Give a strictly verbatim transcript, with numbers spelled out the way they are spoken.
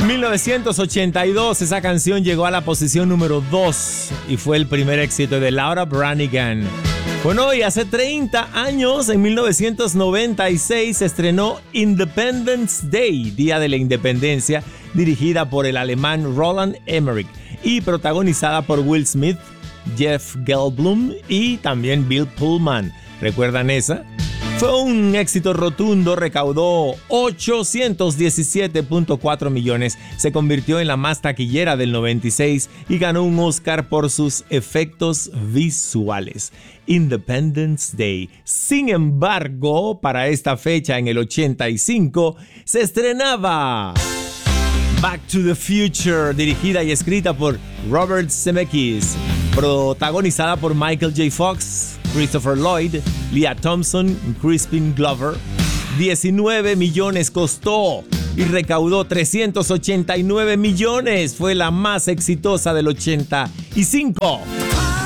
mil novecientos ochenta y dos esa canción llegó a la posición número dos y fue el primer éxito de Laura Branigan. Bueno, y hace treinta años, en mil novecientos noventa y seis, se estrenó Independence Day, Día de la Independencia, dirigida por el alemán Roland Emmerich y protagonizada por Will Smith, Jeff Goldblum y también Bill Pullman. ¿Recuerdan esa? Fue un éxito rotundo, recaudó ochocientos diecisiete punto cuatro millones, se convirtió en la más taquillera del noventa y seis y ganó un Oscar por sus efectos visuales. Independence Day. Sin embargo, para esta fecha en el ochenta y cinco se estrenaba Back to the Future, dirigida y escrita por Robert Zemeckis, protagonizada por Michael J. Fox, Christopher Lloyd, Leah Thompson y Crispin Glover. diecinueve millones costó y recaudó trescientos ochenta y nueve millones. Fue la más exitosa del ochenta y cinco.